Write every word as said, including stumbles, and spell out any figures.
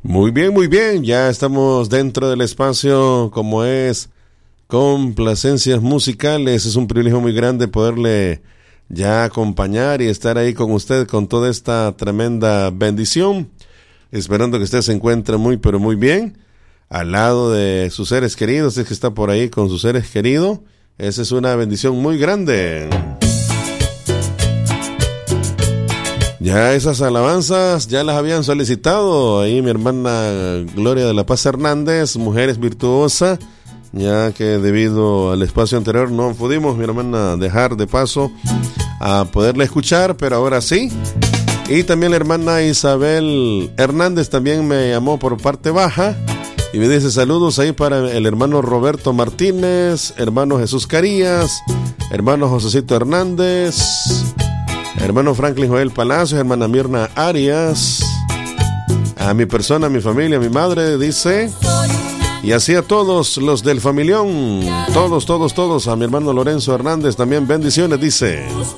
Muy bien, muy bien, ya estamos dentro del espacio como es Complacencias Musicales. Es un privilegio muy grande poderle ya acompañar y estar ahí con usted con toda esta tremenda bendición, esperando que usted se encuentre muy pero muy bien al lado de sus seres queridos. Es que está por ahí con sus seres queridos, esa es una bendición muy grande. Ya esas alabanzas ya las habían solicitado ahí mi hermana Gloria de la Paz Hernández, Mujeres Virtuosas, ya que debido al espacio anterior no pudimos, mi hermana, dejar de paso a poderla escuchar, pero ahora sí. Y también la hermana Isabel Hernández también me llamó por parte baja y me dice saludos ahí para el hermano Roberto Martínez, hermano Jesús Carías, hermano Josecito Hernández, hermano Franklin Joel Palacios, hermana Mirna Arias, a mi persona, a mi familia, a mi madre, dice, y así a todos los del familión, todos, todos, todos, a mi hermano Lorenzo Hernández también bendiciones, dice.